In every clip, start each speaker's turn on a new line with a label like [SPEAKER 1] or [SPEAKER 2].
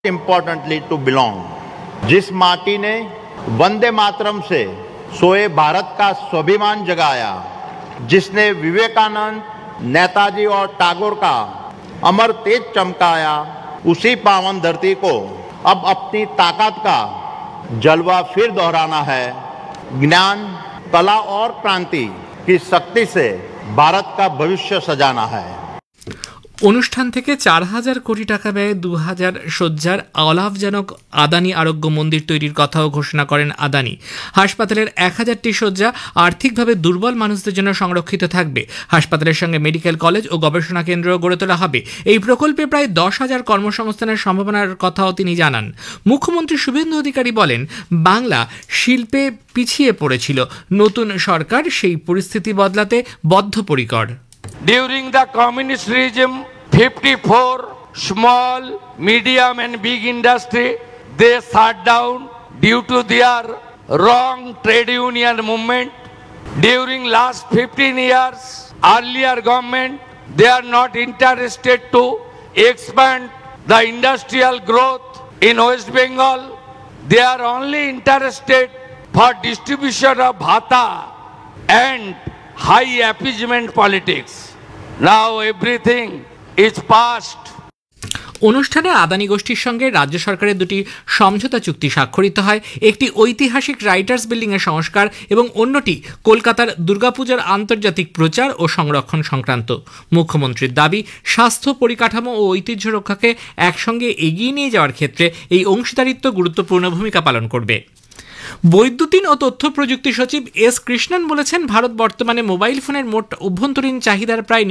[SPEAKER 1] Importantly to belong. जिस माटी ने वंदे मातरम से सोए भारत का स्वाभिमान जगाया, जिसने विवेकानंद, नेताजी और टैगोर का अमर तेज चमकाया, उसी पावन धरती को अब अपनी ताकत का जलवा फिर दोहराना है। ज्ञान, कला और क्रांति की शक्ति से भारत का भविष्य सजाना है।
[SPEAKER 2] অনুষ্ঠান থেকে ৪,০০০ কোটি টাকা ব্যয়ে ২,০০০ শয্যার অলাভজনক আদানি আরোগ্য মন্দির তৈরির কথাও ঘোষণা করেন আদানি। হাসপাতালের ১,০০০টি শয্যা আর্থিকভাবে দুর্বল মানুষদের জন্য সংরক্ষিত থাকবে। হাসপাতালের সঙ্গে মেডিকেল কলেজ ও গবেষণা কেন্দ্র গড়ে তোলা হবে। এই প্রকল্পে প্রায় ১০,০০০ কর্মসংস্থানের সম্ভাবনার কথাও তিনি জানান। মুখ্যমন্ত্রী শুভেন্দু অধিকারী বলেন, বাংলা শিল্পে পিছিয়ে পড়েছিল, নতুন সরকার সেই পরিস্থিতি বদলাতে বদ্ধপরিকর।
[SPEAKER 3] During the communist regime, 54 small, medium and big industry, they shut down due to their wrong trade union movement. During last 15 years, earlier government, they are not interested to expand the industrial growth in West Bengal. They are only interested for distribution of bhata and high appeasement politics. Now everything is past.
[SPEAKER 2] অনুষ্ঠানে আদানি গোষ্ঠীর সঙ্গে রাজ্য সরকারের দুটি সমঝোতা চুক্তি স্বাক্ষরিত হয়। একটি ঐতিহাসিক রাইটার্স বিল্ডিং এর সংস্কার এবং অন্যটি কলকাতার দুর্গাপূজার আন্তর্জাতিক প্রচার ও সংরক্ষণ সংক্রান্ত। মুখ্যমন্ত্রীর দাবি, স্বাস্থ্য, পরিকাঠামো ও ঐতিহ্য রক্ষাকে একসঙ্গে এগিয়ে নিয়ে যাওয়ার ক্ষেত্রে এই অংশীদারিত্ব গুরুত্বপূর্ণ ভূমিকা পালন করবে। বৈদ্যুতিন ও তথ্য প্রযুক্তি সচিব এস কৃষ্ণন বলেছেন, ভারত বর্তমানে মোবাইল ফোনের মোট অভ্যন্তরীণ চাহিদার প্রায়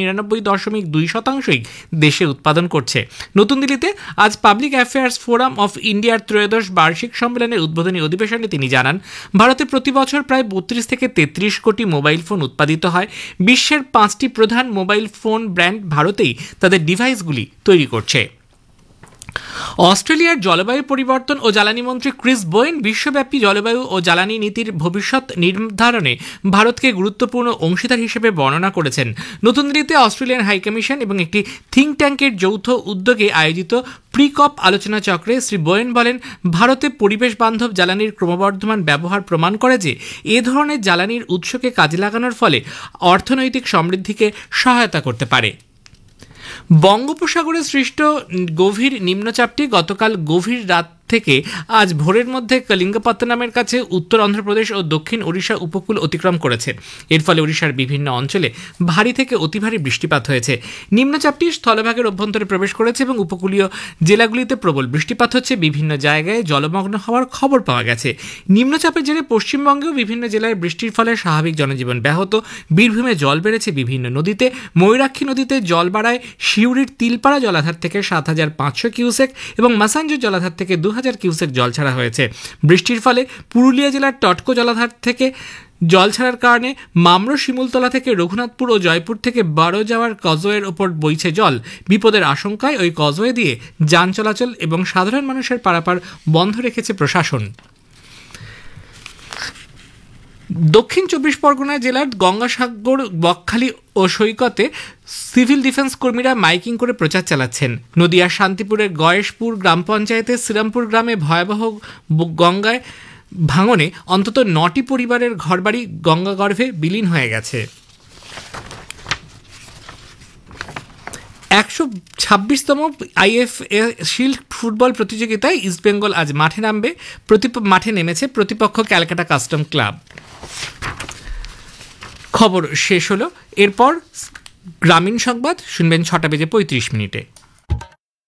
[SPEAKER 2] ৯৯.২% দেশে উৎপাদন করছে। নতুন দিল্লিতে আজ পাবলিক অ্যাফেয়ার্স ফোরাম অফ ইন্ডিয়ার ৩ত্রয়োদশ বার্ষিক সম্মেলনের উদ্বোধনী অধিবেশনে তিনি জানান, ভারতে প্রতি বছর প্রায় ৩২ থেকে ৩৩ কোটি মোবাইল ফোন উৎপাদিত হয়। বিশ্বের ৫টি প্রধান মোবাইল ফোন ব্র্যান্ড ভারতেই তাদের ডিভাইসগুলি তৈরি করছে। অস্ট্রেলিয়ার জলবায়ু পরিবর্তন ও জ্বালানি মন্ত্রী ক্রিস বোয়েন বিশ্বব্যাপী জলবায়ু ও জ্বালানি নীতির ভবিষ্যৎ নির্ধারণে ভারতকে গুরুত্বপূর্ণ অংশীদার হিসেবে বর্ণনা করেছেন। নতুন দিল্লিতে অস্ট্রেলিয়ান হাইকমিশন এবং একটি থিঙ্ক ট্যাঙ্কের যৌথ উদ্যোগে আয়োজিত প্রি-কপ আলোচনা চক্রে শ্রী বোয়েন বলেন, ভারতে পরিবেশ বান্ধব জ্বালানির ক্রমবর্ধমান ব্যবহার প্রমাণ করে যে এ ধরনের জ্বালানির উৎসকে কাজে লাগানোর ফলে অর্থনৈতিক সমৃদ্ধিকে সহায়তা করতে পারে। বঙ্গোপসাগরে সৃষ্ট গভীর নিম্নচাপটি গতকাল গভীর রাত থেকে আজ ভোরের মধ্যে কলিঙ্গপত্তনমের কাছে উত্তর অন্ধ্রপ্রদেশ ও দক্ষিণ ওড়িশা উপকূল অতিক্রম করেছে। এর ফলে ওড়িশার বিভিন্ন অঞ্চলে ভারী থেকে অতি ভারী বৃষ্টিপাত হয়েছে। নিম্নচাপটি স্থলভাগের অভ্যন্তরে প্রবেশ করেছে এবং উপকূলীয় জেলাগুলিতে প্রবল বৃষ্টিপাত হচ্ছে। বিভিন্ন জায়গায় জলমগ্ন হওয়ার খবর পাওয়া গেছে। নিম্নচাপের জেরে পশ্চিমবঙ্গেও বিভিন্ন জেলায় বৃষ্টির ফলে স্বাভাবিক জনজীবন ব্যাহত। বীরভূমে জল বেড়েছে বিভিন্ন নদীতে। ময়ূরাক্ষী নদীতে জল বাড়ায় সিউড়ির তিলপাড়া জলাধার থেকে ৭,৫০০ কিউসেক এবং মাসাঞ্জোর জলাধার থেকে ২,০০০ কিউসেক জল ছাড়া হয়েছে। বৃষ্টির ফলে পুরুলিয়া জেলার টটকো জলাধার থেকে জল ছাড়ার কারণে মামরো, শিমুলতলা থেকে রঘুনাথপুর ও জয়পুর থেকে বারো যাওয়ার কজওয়ের ওপর বইছে জল। বিপদের আশঙ্কায় ওই কজওয়ে দিয়ে যান চলাচল এবং সাধারণ মানুষের পারাপার বন্ধ রেখেছে প্রশাসন। দক্ষিণ ২৪ পরগনা জেলার গঙ্গাসাগর, বকখালি ও সৈকতে সিভিল ডিফেন্স কর্মীরা মাইকিং করে প্রচার চালাচ্ছেন। নদিয়ার শান্তিপুরের গয়েশপুর গ্রাম পঞ্চায়েতের শ্রীরামপুর গ্রামে ভয়াবহ গঙ্গায় ভাঙনে অন্তত ৯টি পরিবারের ঘরবাড়ি গঙ্গাগর্ভে বিলীন হয়ে গেছে। ১২৬তম আইএফএ শিল্ড ফুটবল প্রতিযোগিতায় ইস্টবেঙ্গল আজ মাঠে নেমেছে প্রতিপক্ষ ক্যালকাটা কাস্টম ক্লাব। খবর শেষ হলো। এরপর গ্রামীণ সংবাদ শুনবেন ৬টা বেজে ৩৫ মিনিটে।